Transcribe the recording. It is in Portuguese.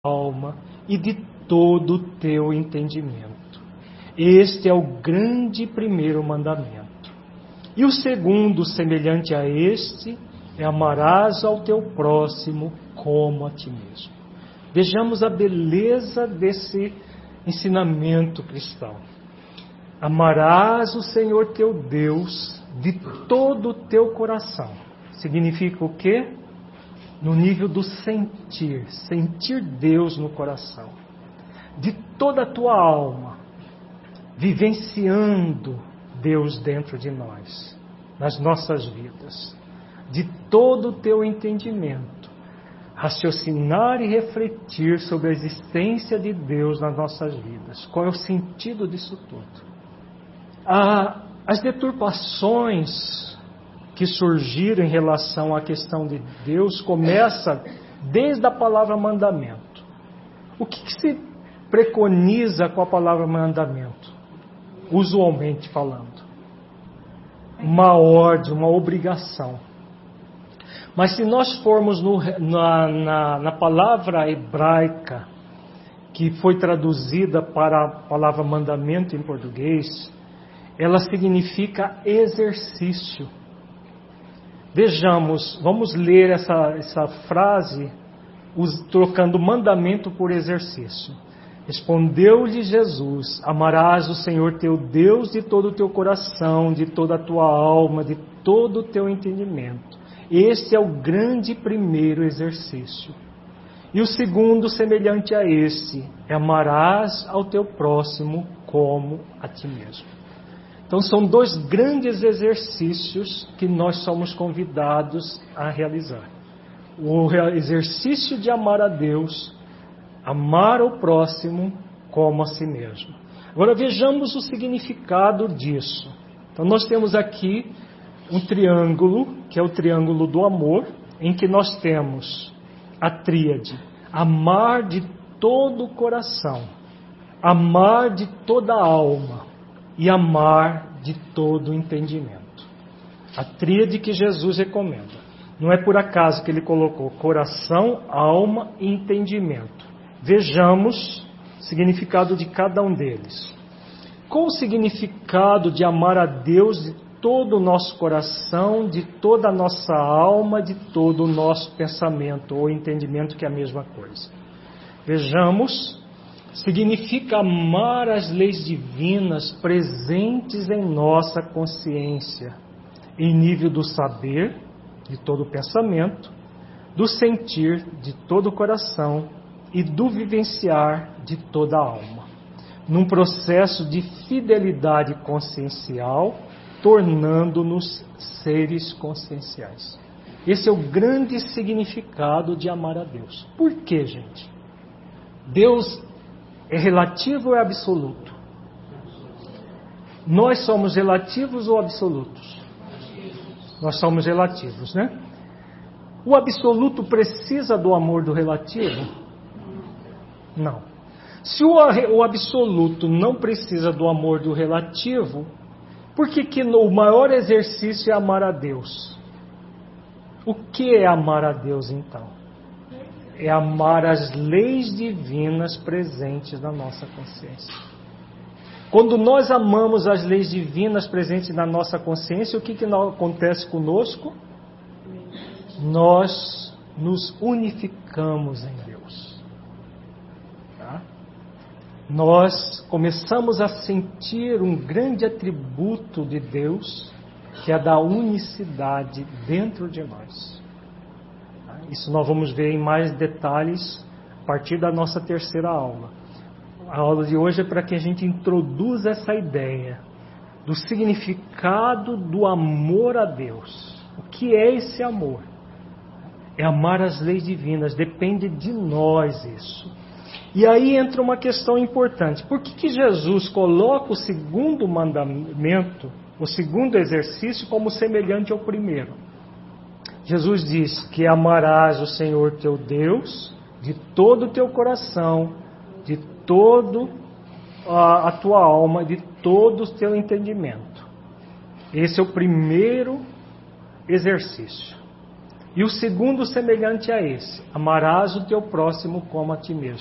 alma e de todo o teu entendimento. Este é o grande primeiro mandamento. E o segundo, semelhante a este, é: amarás ao teu próximo como a ti mesmo. Vejamos a beleza desse ensinamento cristão. Amarás o Senhor teu Deus de todo o teu coração. Significa o quê? No nível do sentir Deus no coração. De toda a tua alma, vivenciando Deus dentro de nós, nas nossas vidas. De todo o teu entendimento, raciocinar e refletir sobre a existência de Deus nas nossas vidas. Qual é o sentido disso tudo? As deturpações que surgiram em relação à questão de Deus começa desde a palavra mandamento. O que se preconiza com a palavra mandamento? Usualmente falando, uma ordem, uma obrigação. Mas se nós formos na palavra hebraica, que foi traduzida para a palavra mandamento em português, ela significa exercício. Vejamos, vamos ler essa frase trocando mandamento por exercício. Respondeu-lhe Jesus: amarás o Senhor teu Deus de todo o teu coração, de toda a tua alma, de todo o teu entendimento. Este é o grande primeiro exercício. E o segundo, semelhante a esse, é: amarás ao teu próximo como a ti mesmo. Então são dois grandes exercícios que nós somos convidados a realizar. O exercício de amar a Deus, amar o próximo como a si mesmo. Agora vejamos o significado disso. Então nós temos aqui um triângulo, que é o triângulo do amor, em que nós temos a tríade: amar de todo o coração, amar de toda a alma e amar de todo o entendimento. A tríade que Jesus recomenda. Não é por acaso que ele colocou coração, alma e entendimento. Vejamos o significado de cada um deles. Qual o significado de amar a Deus de todo o nosso coração, de toda a nossa alma, de todo o nosso pensamento ou entendimento, que é a mesma coisa? Vejamos. Significa amar as leis divinas presentes em nossa consciência, em nível do saber, de todo o pensamento, do sentir, de todo o coração e do vivenciar, de toda a alma, num processo de fidelidade consciencial, tornando-nos seres conscienciais. Esse é o grande significado de amar a Deus. Por quê, gente? Deus é relativo ou é absoluto? Nós somos relativos ou absolutos? Nós somos relativos, né? O absoluto precisa do amor do relativo? Não. Se o absoluto não precisa do amor do relativo, por que o maior exercício é amar a Deus? O que é amar a Deus, então? É amar as leis divinas presentes na nossa consciência. Quando nós amamos as leis divinas presentes na nossa consciência, o que acontece conosco? Nós nos unificamos em Deus. Tá? Nós começamos a sentir um grande atributo de Deus, que é da unicidade dentro de nós. Isso nós vamos ver em mais detalhes a partir da nossa terceira aula. A aula de hoje é para que a gente introduza essa ideia do significado do amor a Deus. O que é esse amor? É amar as leis divinas, depende de nós isso. E aí entra uma questão importante. Por que Jesus coloca o segundo mandamento, o segundo exercício, como semelhante ao primeiro? Jesus diz que amarás o Senhor teu Deus de todo o teu coração, de todo a tua alma, de todo o teu entendimento. Esse é o primeiro exercício. E o segundo semelhante a esse: amarás o teu próximo como a ti mesmo.